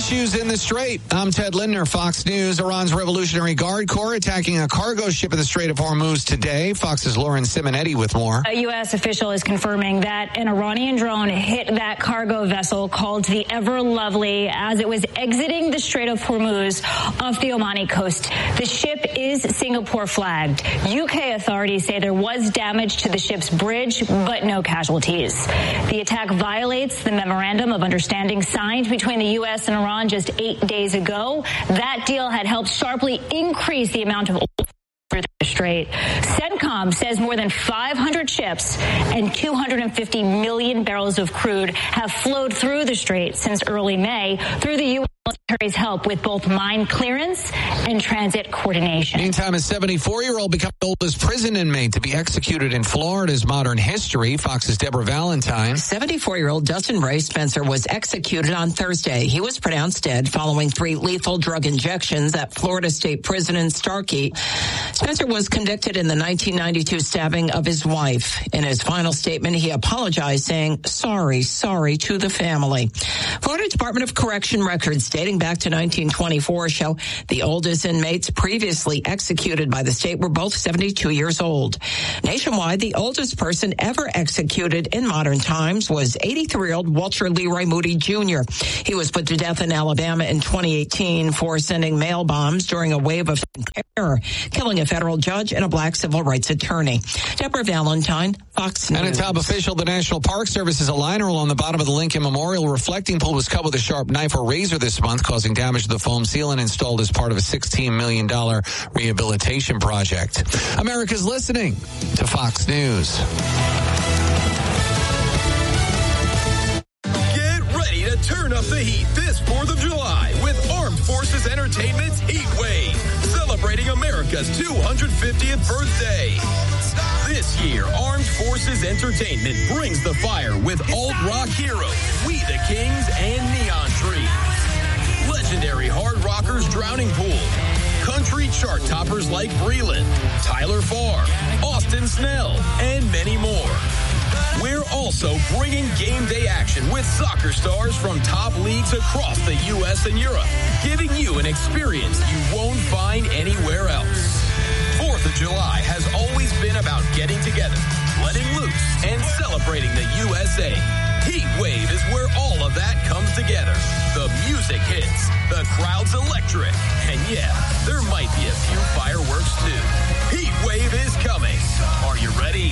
issues in the Strait. I'm Ted Lindner, Fox News. Iran's Revolutionary Guard Corps attacking a cargo ship in the Strait of Hormuz today. Fox's Lauren Simonetti with more. A U.S. official is confirming that an Iranian drone hit that cargo vessel called the Ever Lovely as it was exiting the Strait of Hormuz off the Omani coast. The ship is Singapore flagged. UK authorities say there was damage to the ship's bridge, but no casualties. The attack violates the memorandum of understanding signed between the U.S. and Iran just 8 days ago. That deal had helped sharply increase the amount of oil through the Strait. CENTCOM says more than 500 ships and 250 million barrels of crude have flowed through the Strait since early May through the U.S. military's help with both mine clearance and transit coordination. Meantime, a 74-year-old became the oldest prison inmate to be executed in Florida's modern history. Fox's Deborah Valentine. 74-year-old Dustin Ray Spencer was executed on Thursday. He was pronounced dead following 3 lethal drug injections at Florida State Prison in Starkey. Spencer was convicted in the 1992 stabbing of his wife. In his final statement, he apologized, saying, sorry to the family. Florida Department of Correction records dating back to 1924 show the oldest inmates previously executed by the state were both 72 years old. Nationwide, the oldest person ever executed in modern times was 83-year-old Walter Leroy Moody Jr. He was put to death in Alabama in 2018 for sending mail bombs during a wave of terror, killing a federal judge and a black civil rights attorney. Deborah Valentine, Fox News. And a top official, the National Park Service's liner on the bottom of the Lincoln Memorial reflecting pool was cut with a sharp knife or razor this month, causing damage to the foam sealant installed as part of a $16 million rehabilitation project. America's listening to Fox News. Get ready to turn up the heat this 4th of July with Armed Forces Entertainment's Heat Wave, celebrating America's 250th birthday. This year, Armed Forces Entertainment brings the fire with alt-rock heroes, We the Kings, and Neon Trees. Legendary hard rockers Drowning Pool, country chart toppers like Breland, Tyler Farr, Austin Snell, and many more. We're also bringing game day action with soccer stars from top leagues across the U.S. and Europe, giving you an experience you won't find anywhere else. 4th of July has always been about getting together, letting loose, and celebrating the USA. Heat Wave is where all of that comes together. The music hits, the crowd's electric, and yeah, there might be a few fireworks too. Heat Wave is coming. Are you ready?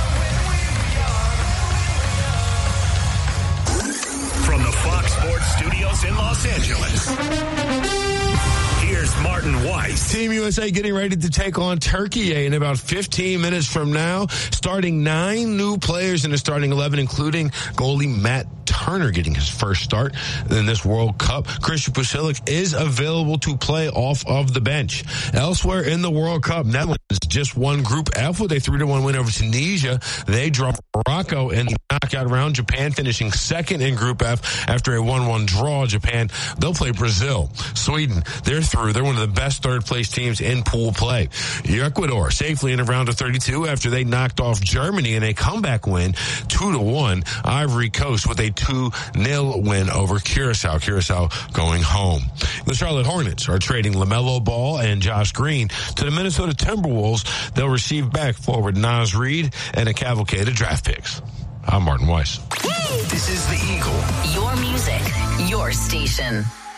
From the Fox Sports Studios in Los Angeles, here's Martin Weiss. Team USA getting ready to take on Turkey in about 15 minutes from now. Starting 9 new players in the starting 11, including goalie Matt Turner getting his first start in this World Cup. Christian Pulisic is available to play off of the bench. Elsewhere in the World Cup, Netherlands just won Group F with a 3-1 win over Tunisia. They dropped Morocco in the knockout round. Japan finishing second in Group F after a 1-1 draw. Japan, they'll play Brazil. Sweden, they're through. They're one of the best third-place teams in pool play. Ecuador safely in a round of 32 after they knocked off Germany in a comeback win, 2-1. Ivory Coast with a 2-0 win over Curacao. Curacao going home. The Charlotte Hornets are trading LaMelo Ball and Josh Green to the Minnesota Timberwolves. They'll receive back forward Naz Reid and a cavalcade of draft picks. I'm Martin Weiss. This is The Eagle. Your music, your station.